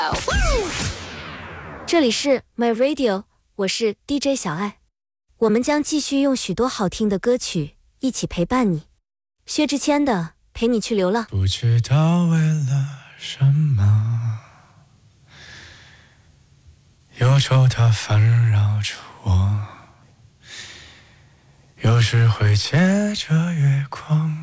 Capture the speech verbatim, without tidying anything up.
这里是 My Radio， 我是 D J 小爱，我们将继续用许多好听的歌曲一起陪伴你。薛之谦的《陪你去流浪》。 不知道为了什么，忧愁它烦扰着我，有时会借着月光